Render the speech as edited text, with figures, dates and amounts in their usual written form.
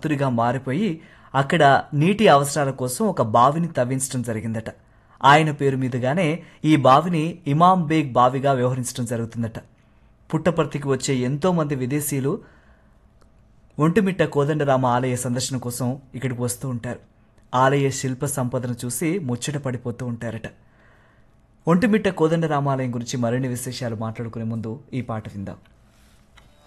భక్తుడిగా మారిపోయి అక్కడ నీటి అవసరాల కోసం ఒక బావిని తవ్వించడం జరిగిందట. ఆయన పేరు మీదుగానే ఈ బావిని ఇమాం బేగ్ బావిగా వ్యవహరించడం జరుగుతుందట. పుట్టపర్తికి వచ్చే ఎంతో మంది విదేశీయులు ఒంటిమిట్ట కోదండరామ ఆలయ సందర్శన కోసం ఇక్కడికి వస్తూ ఉంటారు. ఆలయ శిల్ప సంపదను చూసి ముచ్చట పడిపోతూ ఉంటారట. ఒంటిమిట్ట కోదండరామాలయం గురించి మరిన్ని విశేషాలు మాట్లాడుకునే ముందు ఈ పాట విందాం.